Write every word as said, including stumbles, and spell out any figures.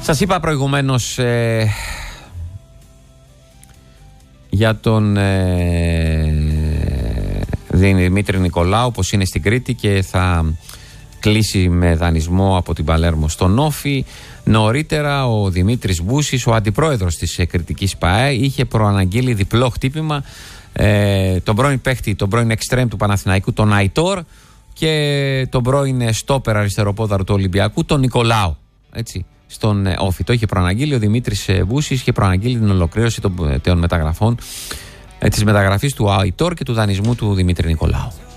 Σας είπα προηγουμένως ε, για τον ε, Δημήτρη Νικολάου, πως είναι στην Κρήτη και θα κλείσει με δανεισμό από την Παλέρμο στον Όφη. Νωρίτερα ο Δημήτρης Μπούσης, ο αντιπρόεδρος της κριτικής ΠΑΕ, είχε προαναγγείλει διπλό χτύπημα ε, τον πρώην παίχτη, τον πρώην εξτρέμ του Παναθηναϊκού, τον Αϊτόρ, και τον πρώην στόπερ αριστεροπόδαρο του Ολυμπιακού, τον Νικολάου. Έτσι, στον Όφη. Το είχε προαναγγείλει ο Δημήτρης Μπούσης, είχε προαναγγείλει την ολοκλήρωση των, των μεταγραφών, ε, της μεταγραφής του Αϊτόρ και του δανεισμού του Δημήτρη Νικολάου.